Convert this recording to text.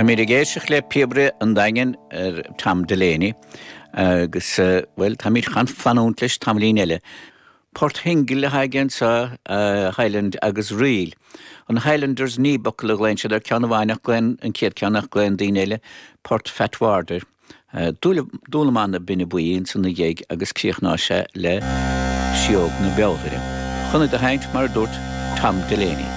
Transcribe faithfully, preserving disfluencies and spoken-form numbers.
Ha mé géisteach le pebre an daingen ar Tam Delaney agus well tá mí chan fanúntlis tamlín eile. Port Hingil le haigén sa Highland agus Reel. An Highlanders ní bocal le glein ar ceanhhainach glein an céad ceannach glein daoine eile Port Fatwarder. Dúla manna bine buíon san na dhéig agus cíochná se le siog na bealghaire. Chuna de haint mar dúirt Tam Delaney.